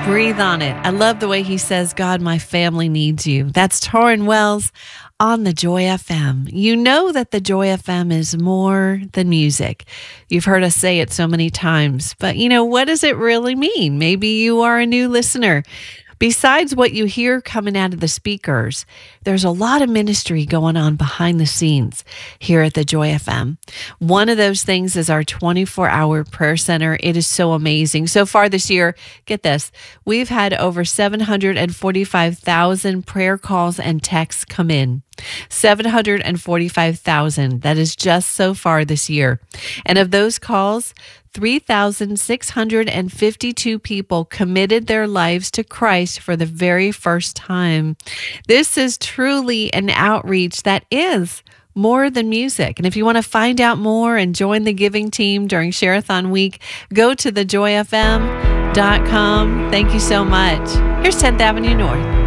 Breathe on it. I love the way he says, God, my family needs you. That's Torrin Wells on the Joy FM. You know that the Joy FM is more than music. You've heard us say it so many times, but what does it really mean? Maybe you are a new listener. Besides what you hear coming out of the speakers, there's a lot of ministry going on behind the scenes here at the Joy FM. One of those things is our 24-hour prayer center. It is so amazing. So far this year, get this, we've had over 745,000 prayer calls and texts come in. 745,000. That is just so far this year. And of those calls, 3,652 people committed their lives to Christ for the very first time. This is truly an outreach that is more than music. And if you want to find out more and join the giving team during Share-a-thon week, go to thejoyfm.com. Thank you so much. Here's 10th Avenue North.